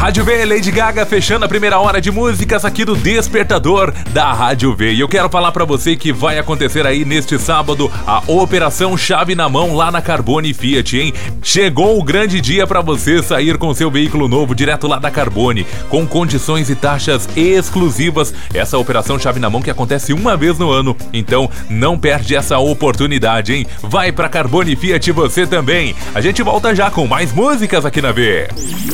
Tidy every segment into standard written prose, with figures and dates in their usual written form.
Rádio V, Lady Gaga fechando a primeira hora de músicas aqui do Despertador da Rádio V. E eu quero falar pra você que vai acontecer aí neste sábado a Operação Chave na Mão lá na Carbone Fiat, hein? Chegou o grande dia pra você sair com seu veículo novo direto lá da Carbone, com condições e taxas exclusivas. Essa Operação Chave na Mão que acontece uma vez no ano. Então não perde essa oportunidade, hein? Vai pra Carbone Fiat você também. A gente volta já com mais músicas aqui na V.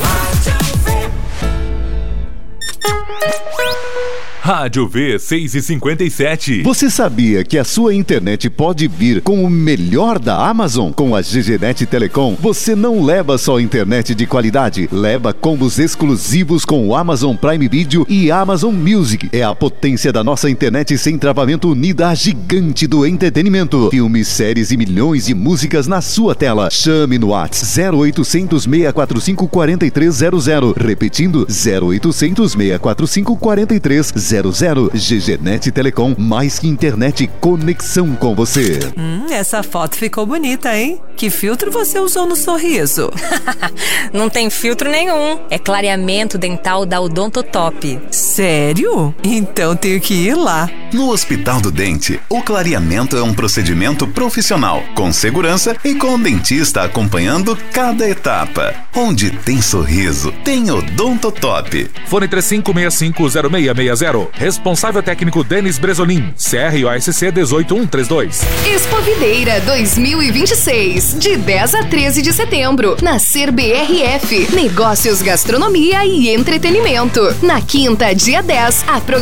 Rádio V 6h57. Você sabia que a sua internet pode vir com o melhor da Amazon? Com a GGNet Telecom, você não leva só internet de qualidade, leva combos exclusivos com o Amazon Prime Video e Amazon Music. É a potência da nossa internet sem travamento unida à gigante do entretenimento. Filmes, séries e milhões de músicas na sua tela. Chame no WhatsApp 0800 645 4300. Repetindo, 0800 645 4300. GGNet Telecom, mais que internet, conexão com você. Essa foto ficou bonita, hein? Que filtro você usou no sorriso? Não tem filtro nenhum. É clareamento dental da Odontotop. Sério? Então tenho que ir lá. No Hospital do Dente, o clareamento é um procedimento profissional, com segurança e com o dentista acompanhando cada etapa. Onde tem sorriso, tem Odontotop. Fone 35650660. Responsável técnico Denis Bresolim. CROSC 18132. Expovideira 2026, de 10 a 13 de setembro, na Ser BRF. Negócios, gastronomia e entretenimento. Na quinta, dia 10, a